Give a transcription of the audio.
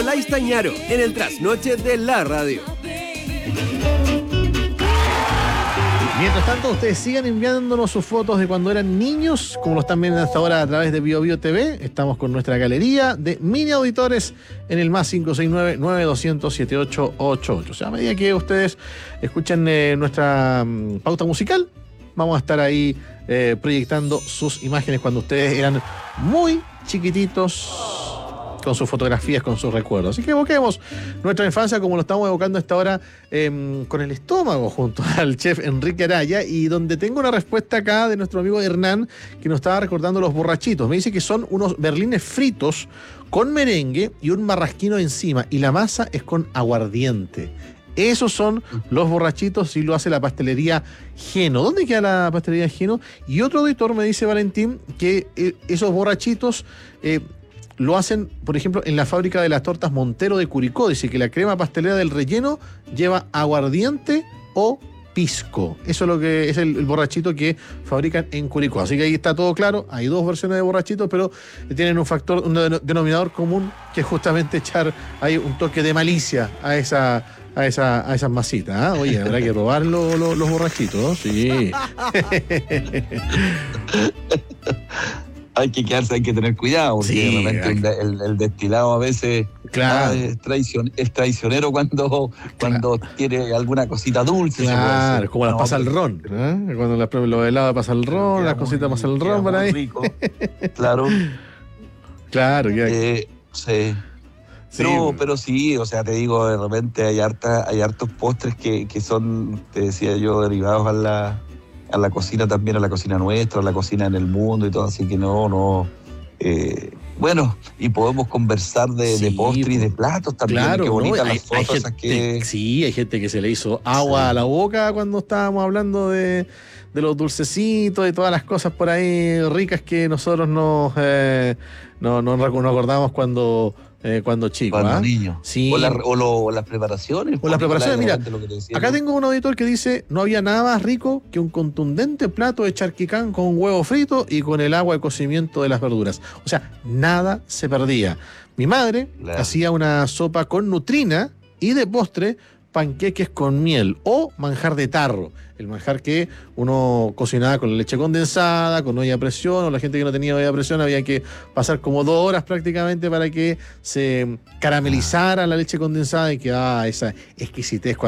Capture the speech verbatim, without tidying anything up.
Nicolás Tañaro en el trasnoche de la radio. Mientras tanto, ustedes sigan enviándonos sus fotos de cuando eran niños, como lo están viendo hasta ahora a través de Bio Bio T V. Estamos con nuestra galería de mini auditores en el más cinco seis nueve, nueve dos cero cero, siete ocho ocho ocho. O sea, a medida que ustedes escuchan eh, nuestra um, pauta musical, vamos a estar ahí eh, proyectando sus imágenes cuando ustedes eran muy chiquititos, con sus fotografías, con sus recuerdos. Así que evoquemos nuestra infancia como lo estamos evocando a esta hora eh, con el estómago, junto al chef Enrique Araya, y donde tengo una respuesta acá de nuestro amigo Hernán, que nos estaba recordando los borrachitos. Me dice que son unos berlines fritos con merengue y un marrasquino encima, y la masa es con aguardiente. Esos son los borrachitos y lo hace la pastelería Geno. ¿Dónde queda la pastelería Geno? Y otro auditor me dice, Valentín, que eh, esos borrachitos eh, lo hacen, por ejemplo, en la fábrica de las tortas Montero de Curicó. Dice que la crema pastelera del relleno lleva aguardiente o pisco. Eso es lo que es el, el borrachito que fabrican en Curicó. Así que ahí está todo claro. Hay dos versiones de borrachitos, pero tienen un factor, un denominador común, que es justamente echar ahí un toque de malicia a esa, a esa, a esas masitas. ¿eh? Oye, habrá que probar lo, lo, los borrachitos. Sí. Hay que quedarse, hay que tener cuidado, porque Sí, de repente hay... el, el, el destilado a veces claro. es, traicion, es traicionero cuando, cuando claro. tiene alguna cosita dulce. Claro, como no, las pasa el ron, ¿eh? Cuando las, los helados pasa el ron, queda las cositas pasan el ron por ahí. Rico. Claro. Claro, ya. Eh, sí. Sí. Pero, pero sí, o sea, te digo, de repente hay harta, hay hartos postres que, que son, te decía yo, derivados a la... a la cocina también, a la cocina nuestra, a la cocina en el mundo y todo, así que no, no. Eh, bueno, y podemos conversar de, sí, de postres y de platos también. Claro, qué bonitas ¿no? las hay, fotos. hay gente, que... Sí, hay gente que se le hizo agua sí. a la boca cuando estábamos hablando de, de los dulcecitos y todas las cosas por ahí ricas que nosotros nos, eh, no, no, no recordamos cuando... Eh, cuando chico, cuando ¿eh? niño. Sí. O, la, o, lo, o las preparaciones. O las preparaciones, mira, decía, acá ¿no? tengo un auditor que dice: no había nada más rico que un contundente plato de charquicán con un huevo frito y con el agua de cocimiento de las verduras. O sea, nada se perdía. Mi madre claro. hacía una sopa con nutrina y de postre panqueques con miel o manjar de tarro. El manjar que uno cocinaba con leche condensada, con olla a presión, o la gente que no tenía olla a presión había que pasar como dos horas prácticamente para que se caramelizara la leche condensada y quedaba esa exquisitez